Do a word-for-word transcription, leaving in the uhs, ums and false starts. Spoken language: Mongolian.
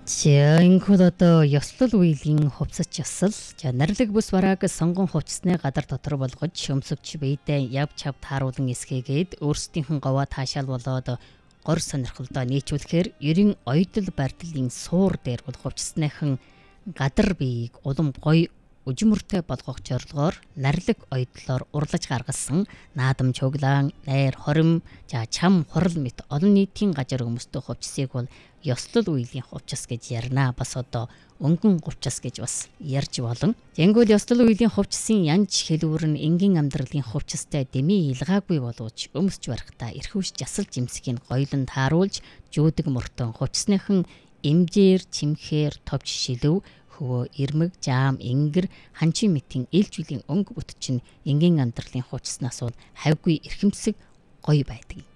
За ингээд одоо ёслол үеийн хувцас ёсол за нарилэг бүс барааг сонгон хувцсны гадар дотор болгож өмсөгч бийдээ яв чав тааруулан эсгээгээд өөрсдийнх нь говаа таашаал болоод гор сонирхолдоо нийцүүлэхээр ерийн оёдол бардлын суур дээр бол хувцсныхан гадар биеийг улам гоё үжимөртэй болгох зорилгоор нарилэг оёдлоор урлаж гаргасан наадам чуглаан найр хорим за чам хурал мэт олон нийтийн газар өмсдөг хувцсыг бол ёслол үеийн хувцас гэж ярина. Бас одоо өнгөн хувцас гэж бас ярьж болно. Тэнгүүл ёслол үеийн хувцсын янж хэлбэр нь энгийн амьдралын хувцастай дэмий илгаагүй боловч өмсч барихтаа эрхвч жасал жимсгийг гоёлон тааруулж жүүдэг мөртөн хувцсныхан эмжээр чимхээр товч шилв хөвөө ирмэг жаам ингэр ханчин мэтийн ээлжүүлийн өнгө бүтч нь энгийн амьдралын хувцснаас бол хавьгүй эрхэмсэг гоё байдаг.